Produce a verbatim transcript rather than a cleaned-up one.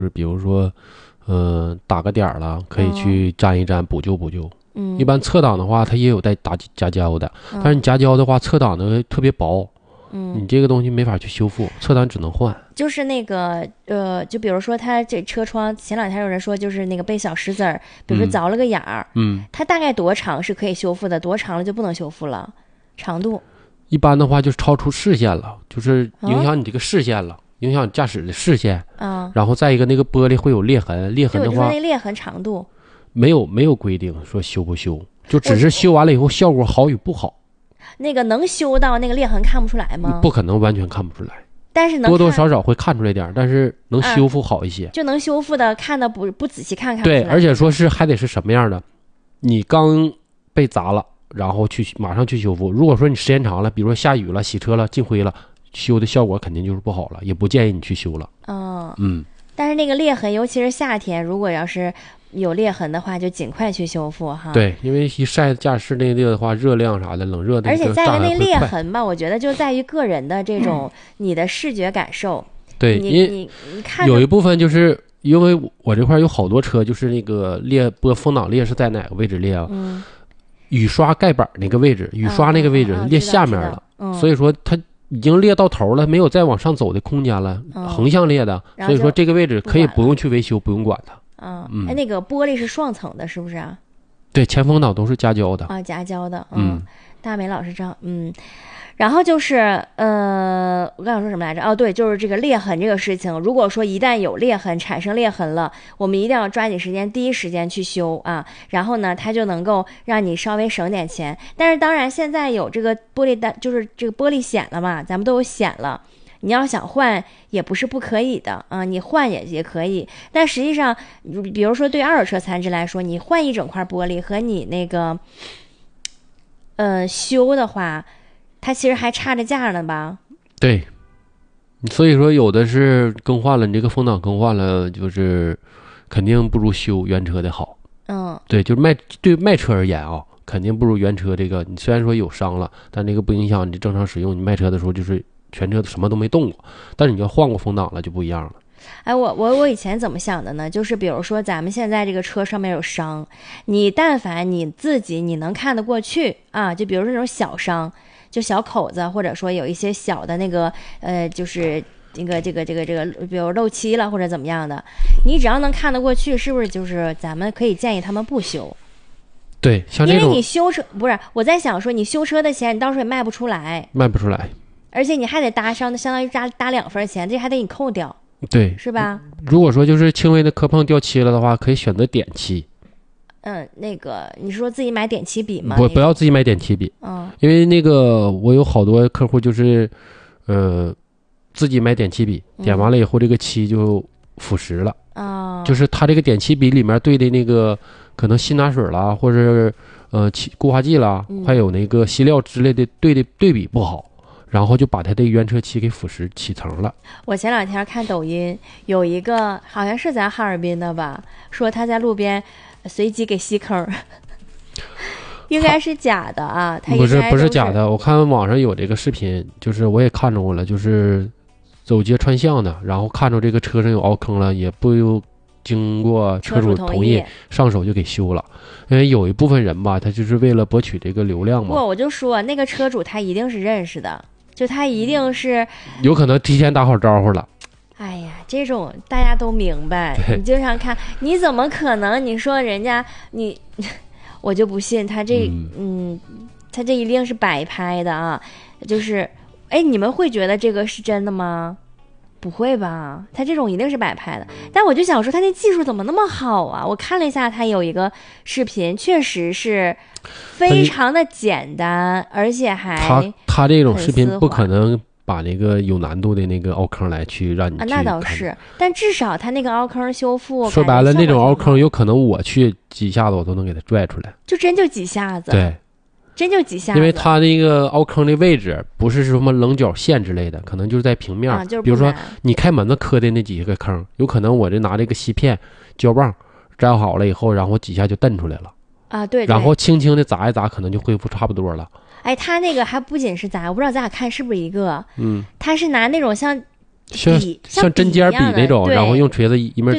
就是比如说，呃，打个点儿了，可以去粘一粘，补救补救。 嗯， 一般侧挡的话，它也有带打夹胶的，但是你夹胶的话，侧挡的特别薄， 嗯， 你这个东西没法去修复，侧挡只能换。 就是那个呃，就比如说它这车窗，前两天有人说就是那个被小石子儿，比如说凿了个眼儿， 嗯， 它大概多长是可以修复的？多长了就不能修复了？长度？ 一般的话就是超出视线了，就是影响你这个视线了。啊影响驾驶的视线， 嗯， 然后再一个那个玻璃会有裂痕，裂痕的话， 对，我就说那裂痕长度没有没有规定说修不修，就只是修完了以后效果好与不好。 那个能修到那个裂痕看不出来吗？ 不可能完全看不出来， 但是能多多少少会看出来点，但是能修复好一些， 啊、就能修复的看的不不仔细看看不出来。 对，而且说是还得是什么样的，你刚被砸了，然后去马上去修复。如果说你时间长了，比如说下雨了、洗车了、进灰了。修的效果肯定就是不好了，也不建议你去修了。 嗯嗯， 但是那个裂痕，尤其是夏天，如果要是有裂痕的话，就尽快去修复哈。 对，因为一晒驾驶那个的话，热量啥的，冷热的， 而且再一个那裂痕吧，我觉得就在于个人的这种你的视觉感受。 对， 你因你你看有一部分就是因为我这块有好多车，就是那个裂波风挡裂是在哪个位置裂啊？ 嗯， 雨刷盖板那个位置，雨刷那个位置、 嗯、 裂下面了， 嗯、 所以说它。已经裂到头了，没有再往上走的空间了， 嗯、 横向裂的，所以说这个位置可以不用去维修，不用管它。 嗯，嗯哎，那个玻璃是双层的，是不是啊？ 对，前风挡都是夹胶的啊，夹胶的。 嗯， 嗯大美老师这样，嗯。然后就是呃，我刚才说什么来着？哦，对，就是这个裂痕这个事情。如果说一旦有裂痕产生裂痕了，我们一定要抓紧时间，第一时间去修啊。然后呢，它就能够让你稍微省点钱。但是当然，现在有这个玻璃单，就是这个玻璃险了嘛，咱们都有险了。你要想换也不是不可以的啊，你换也也可以。但实际上，比如说对二手车残值来说，你换一整块玻璃和你那个呃修的话。它其实还差着价呢吧？ 对，所以说有的是更换了，你这个风挡更换了，就是肯定不如修原车的好。 嗯， 对，就是卖对卖车而言啊，肯定不如原车这个。你虽然说有伤了，但这个不影响你正常使用。你卖车的时候就是全车什么都没动过，但是你要换过风挡了就不一样了。 哎，我我我以前怎么想的呢？就是比如说咱们现在这个车上面有伤，你但凡你自己你能看得过去啊，就比如说那种小伤。就小口子，或者说有一些小的那个呃，就是这个这个这个这个，比如漏漆了或者怎么样的，你只要能看得过去，是不是就是咱们可以建议他们不修？ 对，像这种， 因为你修车不是我在想说，你修车的钱你到时候也卖不出来， 卖不出来， 而且你还得搭上，相当于搭搭两份钱，这还得你扣掉， 对， 是吧？ 如果说就是轻微的磕碰掉漆了的话，可以选择点漆。 嗯，那个你是说自己买点漆笔吗？ 不，不要自己买点漆笔。 嗯， 因为那个我有好多客户就是，呃，自己买点漆笔，点完了以后这个漆就腐蚀了。 啊、嗯， 就是他这个点漆笔里面兑的那个可能辛拿水啦，或者呃漆固化剂啦， 嗯、 还有那个稀料之类的兑的对比不好，然后就把他的原车漆给腐蚀起层了。 我前两天看抖音，有一个好像是咱哈尔滨的吧，说他在路边。随机给吸坑，应该是假的啊！他不是不是假的，我看网上有这个视频，就是我也看着过了，就是走街串巷的，然后看着这个车上有凹坑了，也不经过车主同意，上手就给修了。因为有一部分人吧，他就是为了博取这个流量嘛。 不，我就说那个车主他一定是认识的，就他一定是有可能提前打好招呼了。 哎呀，这种大家都明白，你就想看，你怎么可能？你说人家你，我就不信他这，嗯, 嗯，他这一定是摆拍的啊！就是，哎，你们会觉得这个是真的吗？不会吧？他这种一定是摆拍的。但我就想说，他那技术怎么那么好啊？我看了一下，他有一个视频，确实是非常的简单，而且还他他这种视频不可能。把那个有难度的那个凹坑来去让你去、 啊、那倒是，但至少他那个凹坑修复， 说白了那种凹坑有可能我去几下子我都能给它拽出来， 就真就几下子， 对， 真就几下子。 因为它那个凹坑的位置不是什么棱角线之类的，可能就是在平面、 啊就是、 比如说你开门子磕的那几个坑，有可能我这拿这个锡片胶棒粘好了以后，然后几下就蹬出来了啊，对, 对， 然后轻轻的砸一砸，可能就恢复差不多了。 哎，他那个还不仅是砸，我不知道咱俩看是不是一个， 嗯， 他是拿那种像像笔像针尖笔那种，然后用锤子一面